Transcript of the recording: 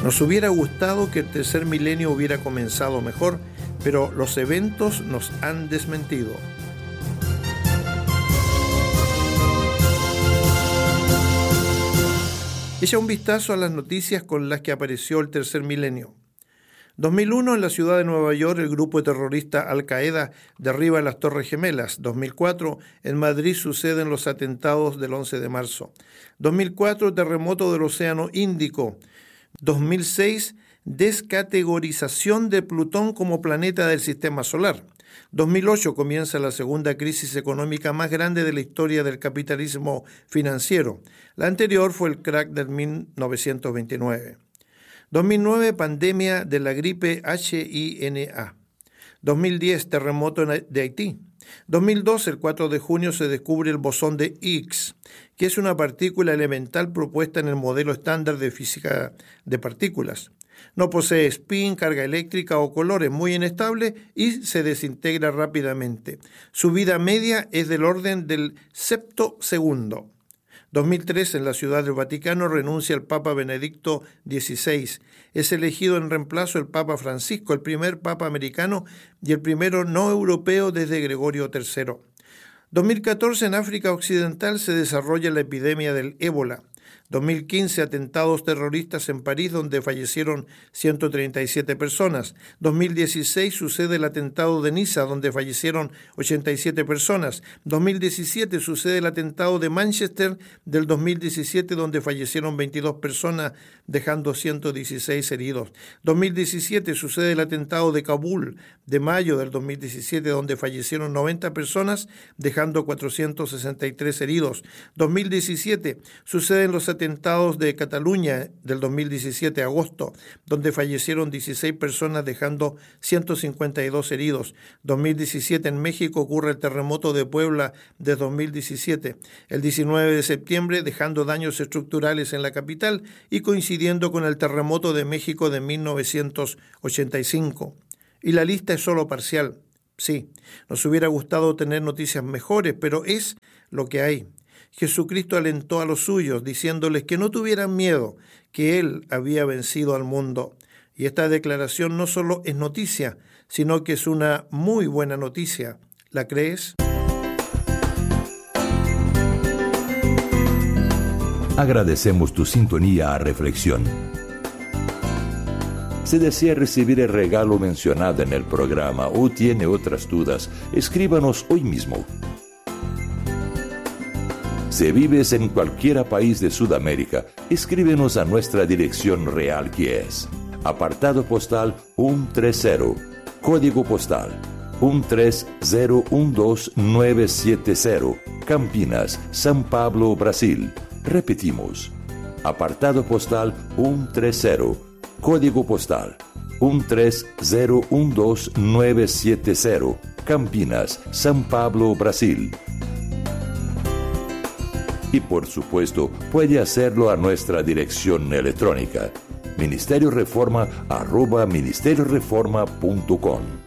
Nos hubiera gustado que el tercer milenio hubiera comenzado mejor, pero los eventos nos han desmentido. Echa un vistazo a las noticias con las que apareció el tercer milenio. 2001, en la ciudad de Nueva York, el grupo terrorista Al-Qaeda derriba las Torres Gemelas. 2004, en Madrid suceden los atentados del 11 de marzo. 2004, terremoto del Océano Índico. 2006, descategorización de Plutón como planeta del Sistema Solar. 2008 comienza la segunda crisis económica más grande de la historia del capitalismo financiero. La anterior fue el crack del 1929. 2009, pandemia de la gripe H1N1. 2010, terremoto de Haití. 2012, el 4 de junio, se descubre el bosón de Higgs, que es una partícula elemental propuesta en el modelo estándar de física de partículas. No posee spin, carga eléctrica o color, es muy inestable y se desintegra rápidamente. Su vida media es del orden del septosegundo. 2003, en la Ciudad del Vaticano, renuncia el Papa Benedicto XVI. Es elegido en reemplazo el Papa Francisco, el primer Papa americano y el primero no europeo desde Gregorio III. 2014, en África Occidental, se desarrolla la epidemia del ébola. 2015, atentados terroristas en París, donde fallecieron 137 personas. 2016, sucede el atentado de Niza, donde fallecieron 87 personas. 2017, sucede el atentado de Manchester del 2017, donde fallecieron 22 personas, dejando 116 heridos. 2017, sucede el atentado de Kabul de mayo del 2017, donde fallecieron 90 personas, dejando 463 heridos. 2017, suceden los atentados de Cataluña del 2017, agosto, donde fallecieron 16 personas, dejando 152 heridos. 2017, en México, ocurre el terremoto de Puebla de 2017, el 19 de septiembre, dejando daños estructurales en la capital y coincidiendo con el terremoto de México de 1985. Y la lista es solo parcial. Sí, nos hubiera gustado tener noticias mejores, pero es lo que hay. Jesucristo alentó a los suyos, diciéndoles que no tuvieran miedo, que Él había vencido al mundo. Y esta declaración no solo es noticia, sino que es una muy buena noticia. ¿La crees? Agradecemos tu sintonía a Reflexión. Si desea recibir el regalo mencionado en el programa o tiene otras dudas, escríbanos hoy mismo. Si vives en cualquier país de Sudamérica, escríbenos a nuestra dirección real, que es apartado postal 130, código postal 13012970, Campinas, São Paulo, Brasil. Repetimos, apartado postal 130, código postal 13012970, Campinas, São Paulo, Brasil. Y por supuesto, puede hacerlo a nuestra dirección electrónica, ministerioreforma@ministerioreforma.com.